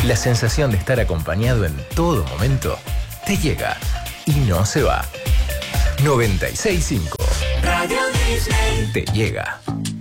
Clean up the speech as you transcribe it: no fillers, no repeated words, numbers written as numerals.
La sensación de estar acompañado en todo momento te llega y no se va. 96.5 Radio Disney te llega.